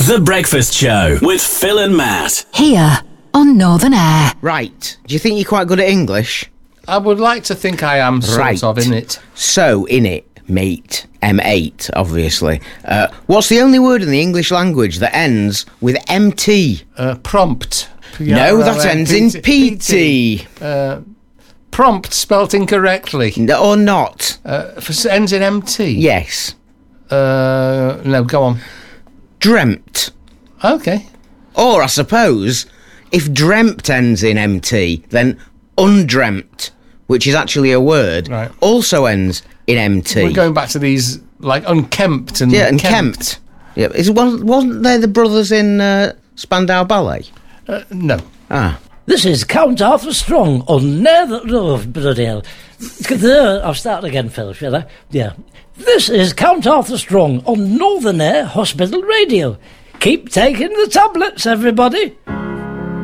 The Breakfast Show with Phil and Matt. Here on Northern Air. Right. Do you think you're quite good at English? I would like to think I am sort of in it. So, in it, mate. M8, obviously. What's the only word in the English language that ends with MT? Prompt. No, that ends in PT. Prompt spelt incorrectly. Or not. Ends in MT? Yes. No, go on. Dreamt. Okay. Or, I suppose, if dreamt ends in MT, then undreamt, which is actually a word, right, also ends in MT. We're going back to these, like, unkempt and kempt. Yeah, wasn't there the brothers in Spandau Ballet? No. Ah. This is Count Arthur Strong on bloody hell. I'll start again, Phil, shall I? Yeah. This is Count Arthur Strong on Northern Air Hospital Radio. Keep taking the tablets, everybody.